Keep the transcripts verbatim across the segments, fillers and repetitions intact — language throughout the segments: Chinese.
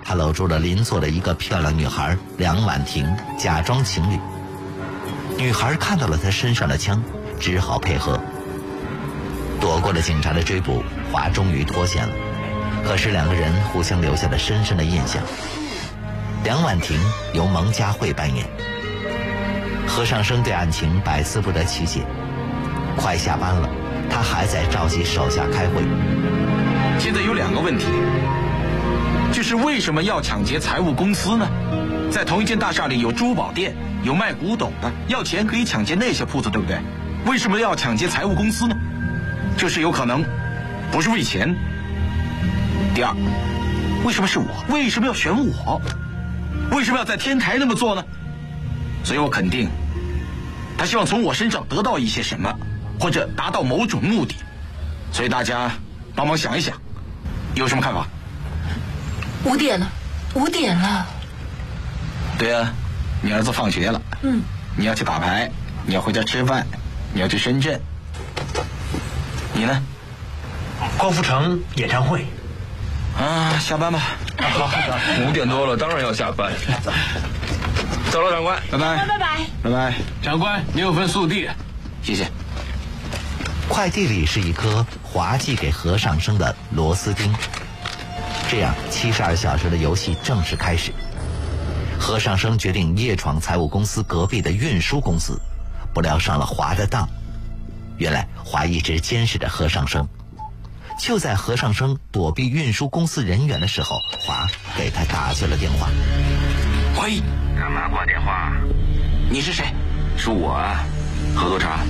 他搂住了邻座的一个漂亮女孩梁婉婷，假装情侣。女孩看到了他身上的枪，只好配合。躲过了警察的追捕，华终于脱险了。可是两个人互相留下了深深的印象。梁婉婷由蒙嘉慧扮演，何尚生对案情百思不得其解。快下班了，他还在召集手下开会。 现在有两个问题，就是为什么要抢劫财务公司呢？在同一间大厦里有珠宝店，有卖古董的，要钱可以抢劫那些铺子，对不对？为什么要抢劫财务公司呢？这是有可能，不是为钱。第二，为什么是我？为什么要选我？为什么要在天台那么做呢？所以我肯定，他希望从我身上得到一些什么，或者达到某种目的。所以大家帮忙想一想，有什么看法？ 五点了，五点了。 对啊，你儿子放学了， 嗯， 你要去打牌，你要回家吃饭，你要去深圳。你呢？ 郭富城演唱会。 啊，下班吧。 好，五点多了，当然要下班。走了，长官， 拜拜。 拜拜。 拜拜。 长官，你有份速递。 谢谢。 快递里是一颗华寄给何尚生的螺丝钉。这样，七十二小时的游戏正式开始。何尚生决定夜闯财务公司隔壁的运输公司，不料上了华的当。原来华一直监视着何尚生。就在何尚生躲避运输公司人员的时候，华给他打去了电话。 喂， 干嘛挂电话？ 你是谁？ 是我啊，何督察。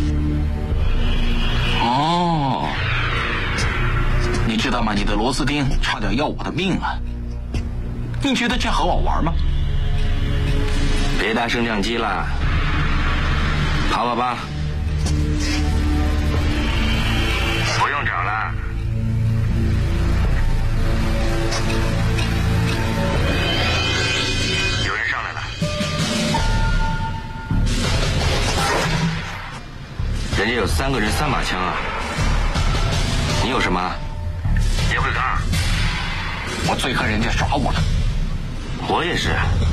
哦，你知道吗？你的螺丝钉差点要我的命了。你觉得这好好玩吗？ 别搭升降机了，跑跑吧。不用找了。有人上来了。人家有三个人三把枪啊。你有什么？也会杠。 我最恨人家耍我了。 我也是。